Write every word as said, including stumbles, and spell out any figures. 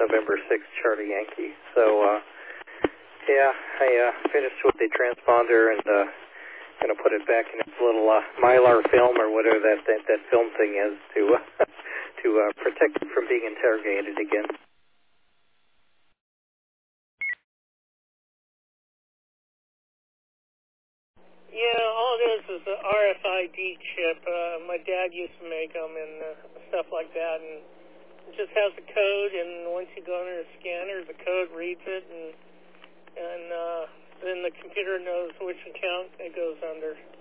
November sixth, Charlie Yankee. So, uh, yeah, I uh, finished with the transponder and uh, going to put it back in its little uh, Mylar film or whatever that, that, that film thing is to, uh, to uh, protect it from being interrogated again. Yeah, all it is is an R F I D chip. Uh, my dad used to make them and uh, stuff like that, and it just has a code, and once you go under the scanner, the code reads it, and and uh, then the computer knows which account it goes under.